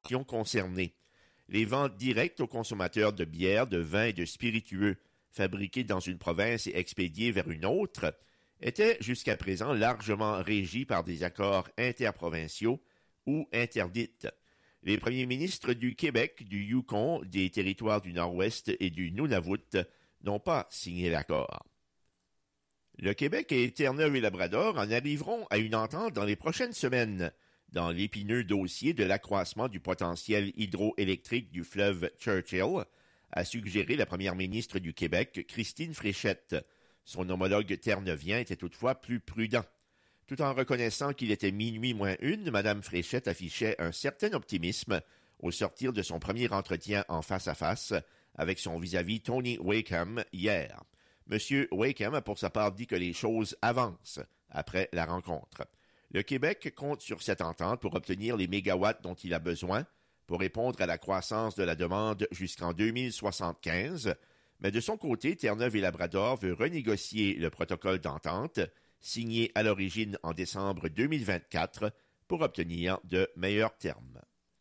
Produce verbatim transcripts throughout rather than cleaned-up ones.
qui ont concerné les ventes directes aux consommateurs de bière, de vin et de spiritueux fabriqués dans une province et expédiés vers une autre, étaient jusqu'à présent largement régies par des accords interprovinciaux ou interdites. Les premiers ministres du Québec, du Yukon, des territoires du Nord-Ouest et du Nunavut n'ont pas signé l'accord. Le Québec et Terre-Neuve-et-Labrador en arriveront à une entente dans les prochaines semaines, dans l'épineux dossier de l'accroissement du potentiel hydroélectrique du fleuve Churchill, a suggéré la première ministre du Québec, Christine Fréchette. Son homologue terre-neuvien était toutefois plus prudent. Tout en reconnaissant qu'il était minuit moins une, Mme Fréchette affichait un certain optimisme au sortir de son premier entretien en face-à-face avec son vis-à-vis Tony Wakeham hier. M. Wakeham a pour sa part dit que les choses avancent après la rencontre. Le Québec compte sur cette entente pour obtenir les mégawatts dont il a besoin pour répondre à la croissance de la demande jusqu'en deux mille soixante-quinze, mais de son côté, Terre-Neuve-et-Labrador veut renégocier le protocole d'entente, signé à l'origine en décembre deux mille vingt-quatre, pour obtenir de meilleurs termes.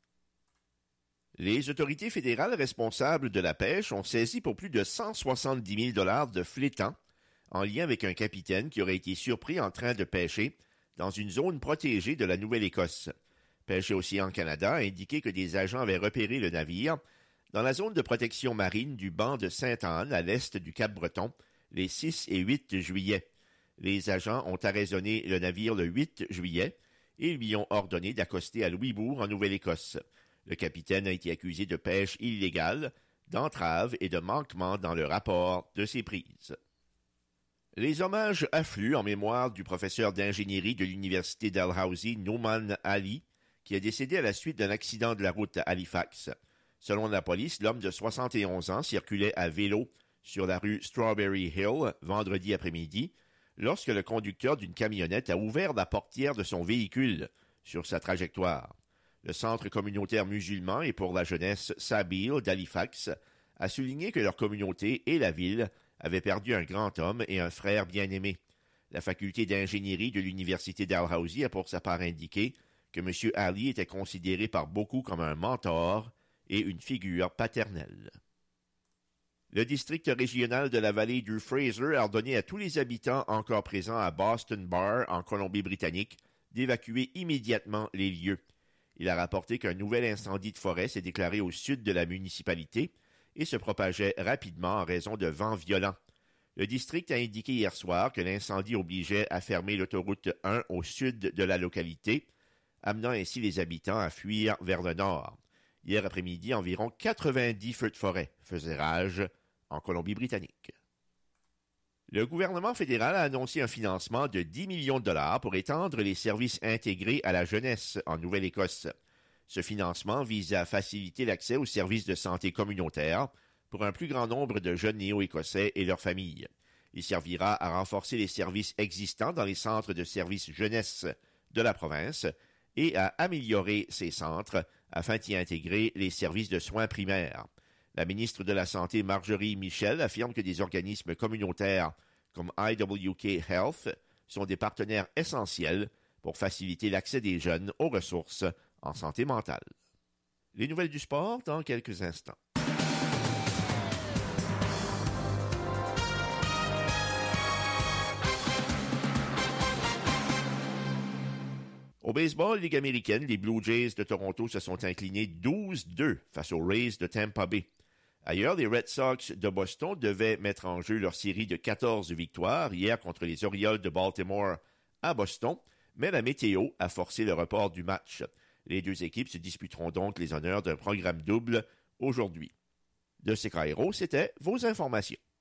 Les autorités fédérales responsables de la pêche ont saisi pour plus de cent soixante-dix mille dollars de flétans en lien avec un capitaine qui aurait été surpris en train de pêcher dans une zone protégée de la Nouvelle-Écosse. Pêche et Océan Canada a indiqué que des agents avaient repéré le navire dans la zone de protection marine du banc de Sainte-Anne à l'est du Cap-Breton les six et huit juillet. Les agents ont arraisonné le navire le huit juillet et lui ont ordonné d'accoster à Louisbourg en Nouvelle-Écosse. Le capitaine a été accusé de pêche illégale, d'entrave et de manquement dans le rapport de ses prises. Les hommages affluent en mémoire du professeur d'ingénierie de l'université Dalhousie, Nouman Ali, qui a décédé à la suite d'un accident de la route à Halifax. Selon la police, l'homme de soixante et onze ans circulait à vélo sur la rue Strawberry Hill vendredi après-midi lorsque le conducteur d'une camionnette a ouvert la portière de son véhicule sur sa trajectoire. Le Centre communautaire musulman et pour la jeunesse Sabil d'Halifax a souligné que leur communauté et la ville avaient perdu un grand homme et un frère bien-aimé. La faculté d'ingénierie de l'université Dalhousie a pour sa part indiqué que M. Ali était considéré par beaucoup comme un mentor et une figure paternelle. Le district régional de la vallée du Fraser a ordonné à tous les habitants encore présents à Boston Bar, en Colombie-Britannique, d'évacuer immédiatement les lieux. Il a rapporté qu'un nouvel incendie de forêt s'est déclaré au sud de la municipalité et se propageait rapidement en raison de vents violents. Le district a indiqué hier soir que l'incendie obligeait à fermer l'autoroute un au sud de la localité, amenant ainsi les habitants à fuir vers le nord. Hier après-midi, environ quatre-vingt-dix feux de forêt faisaient rage en Colombie-Britannique. Le gouvernement fédéral a annoncé un financement de dix millions de dollars pour étendre les services intégrés à la jeunesse en Nouvelle-Écosse. Ce financement vise à faciliter l'accès aux services de santé communautaires pour un plus grand nombre de jeunes néo-écossais et leurs familles. Il servira à renforcer les services existants dans les centres de services jeunesse de la province et à améliorer ces centres afin d'y intégrer les services de soins primaires. La ministre de la Santé, Marjorie Michel, affirme que des organismes communautaires comme I W K Health sont des partenaires essentiels pour faciliter l'accès des jeunes aux ressources en santé mentale. Les nouvelles du sport dans quelques instants. Au baseball, Ligue américaine, les Blue Jays de Toronto se sont inclinés douze deux face aux Rays de Tampa Bay. Ailleurs, les Red Sox de Boston devaient mettre en jeu leur série de quatorze victoires hier contre les Orioles de Baltimore à Boston, mais la météo a forcé le report du match. Les deux équipes se disputeront donc les honneurs d'un programme double aujourd'hui. De C K R O, c'était vos informations.